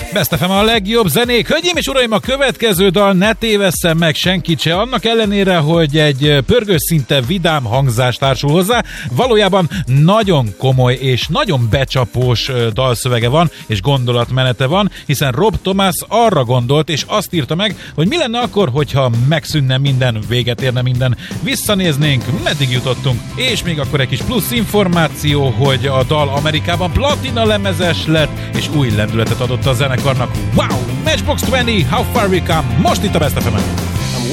Best FM a legjobb zenék. Hölgyeim és uraim, a következő dal ne tévesszem meg senkit se, annak ellenére, hogy egy pörgős szinte vidám hangzás társul hozzá, valójában nagyon komoly és nagyon becsapós dalszövege van, és gondolatmenete van, hiszen Rob Thomas arra gondolt, és azt írta meg, hogy mi lenne akkor, hogyha megszűnne minden, véget érne minden, visszanéznénk, meddig jutottunk, és még akkor egy kis plusz információ, hogy a dal Amerikában platina lemezes lett, és új lendületet adott a zenekarnak. Wow! Matchbox 20, How Far We Come, most itt a Best FM-en.